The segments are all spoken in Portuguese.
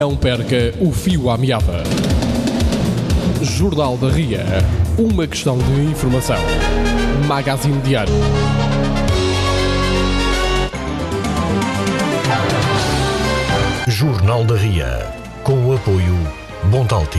Não perca o fio à meada. Jornal da Ria. Uma questão de informação. Magazine Diário. Jornal da Ria. Com o apoio Bontalti.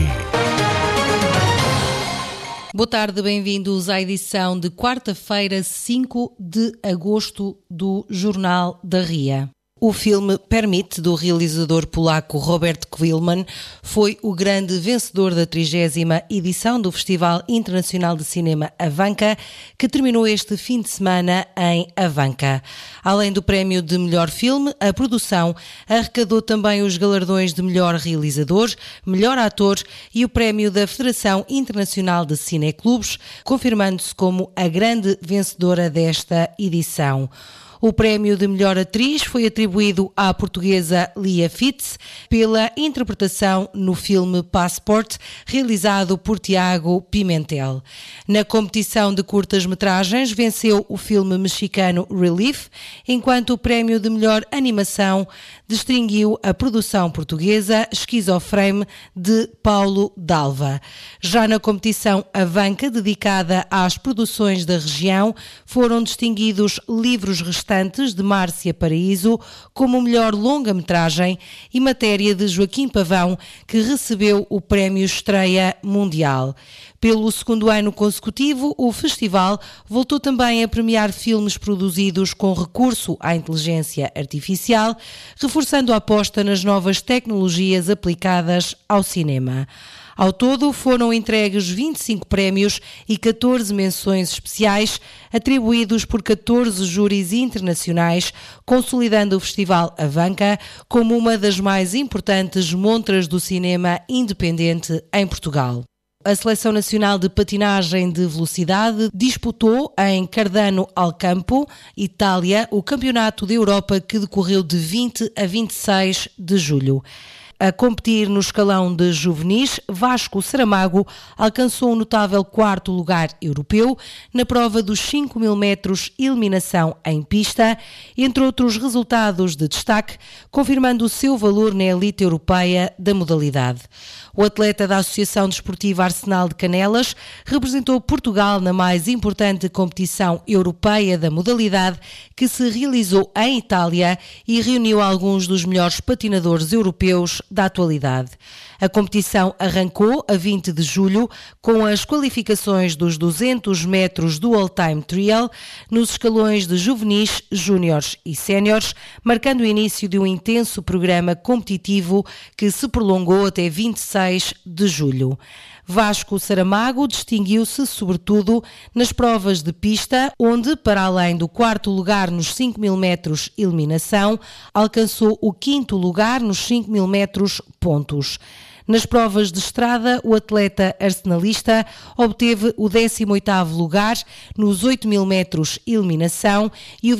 Boa tarde, bem-vindos à edição de quarta-feira, 5 de agosto do Jornal da Ria. O filme Permit, do realizador polaco Robert Kwilman, foi o grande vencedor da 30ª edição do Festival Internacional de Cinema Avanca, que terminou este fim de semana em Avanca. Além do prémio de melhor filme, a produção arrecadou também os galardões de melhor realizador, melhor ator e o prémio da Federação Internacional de Cineclubes, confirmando-se como a grande vencedora desta edição. O prémio de melhor atriz foi atribuído à portuguesa Lia Fitz pela interpretação no filme Passport, realizado por Tiago Pimentel. Na competição de curtas-metragens venceu o filme mexicano Relief, enquanto o prémio de melhor animação distinguiu a produção portuguesa Schizoframe, de Paulo Dalva. Já na competição Avanca, dedicada às produções da região, foram distinguidos Livros Restantes, de Márcia Paraíso, como melhor longa-metragem, e Matéria, de Joaquim Pavão, que recebeu o prémio Estreia Mundial. Pelo segundo ano consecutivo, o festival voltou também a premiar filmes produzidos com recurso à inteligência artificial, reforçando a aposta nas novas tecnologias aplicadas ao cinema. Ao todo, foram entregues 25 prémios e 14 menções especiais, atribuídos por 14 júris internacionais, consolidando o Festival Avanca como uma das mais importantes montras do cinema independente em Portugal. A Seleção Nacional de Patinagem de Velocidade disputou em Cardano al Campo, Itália, o Campeonato da Europa, que decorreu de 20 a 26 de julho. A competir no escalão de juvenis, Vasco Saramago alcançou um notável quarto lugar europeu na prova dos 5.000 metros eliminação em pista, entre outros resultados de destaque, confirmando o seu valor na elite europeia da modalidade. O atleta da Associação Desportiva Arsenal de Canelas representou Portugal na mais importante competição europeia da modalidade, que se realizou em Itália e reuniu alguns dos melhores patinadores europeus da atualidade. A competição arrancou a 20 de julho com as qualificações dos 200 metros do all-time trial nos escalões de juvenis, júniores e séniores, marcando o início de um intenso programa competitivo que se prolongou até 26 de julho. Vasco Saramago distinguiu-se sobretudo nas provas de pista, onde, para além do quarto lugar nos 5.000 metros eliminação, alcançou o quinto lugar nos 5.000 metros pontos. Nas provas de estrada, o atleta arsenalista obteve o 18º lugar nos 8.000 metros eliminação e o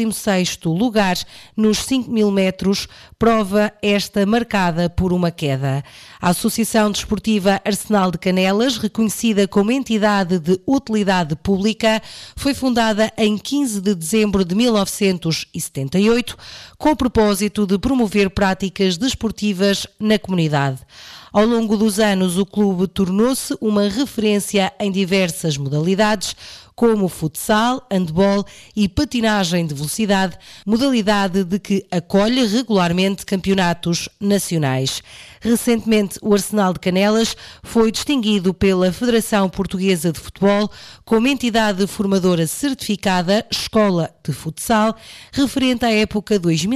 26º lugar nos 5.000 metros, prova esta marcada por uma queda. A Associação Desportiva Arsenal de Canelas, reconhecida como entidade de utilidade pública, foi fundada em 15 de dezembro de 1978, com o propósito de promover práticas desportivas na comunidade. Ao longo dos anos, o clube tornou-se uma referência em diversas modalidades, como futsal, handball e patinagem de velocidade, modalidade de que acolhe regularmente campeonatos nacionais. Recentemente, o Arsenal de Canelas foi distinguido pela Federação Portuguesa de Futebol como entidade formadora certificada Escola de Futsal, referente à época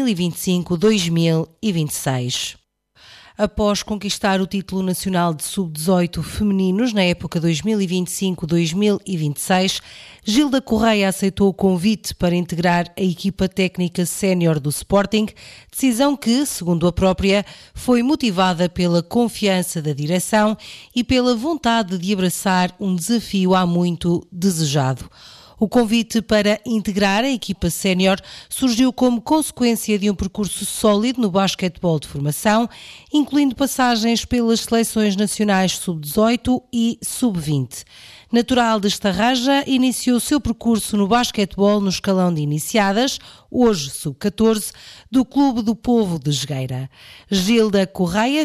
2025-2026. Após conquistar o título nacional de sub-18 femininos na época 2025-2026, Gilda Correia aceitou o convite para integrar a equipa técnica sénior do Sporting, decisão que, segundo a própria, foi motivada pela confiança da direção e pela vontade de abraçar um desafio há muito desejado. O convite para integrar a equipa sénior surgiu como consequência de um percurso sólido no basquetebol de formação, incluindo passagens pelas seleções nacionais sub-18 e sub-20. Natural de Estarraja, iniciou seu percurso no basquetebol no escalão de iniciadas, hoje sub-14, do Clube do Povo de Jogueira. Gilda Correia